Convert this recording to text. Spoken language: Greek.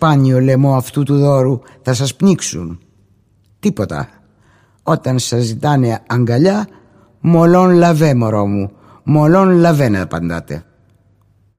σπάνιο λαιμό αυτού του δώρου θα σας πνίξουν. Τίποτα. Όταν σας ζητάνε αγκαλιά, μολόν λαβέ, μωρό μου, μολόν λαβέ να απαντάτε.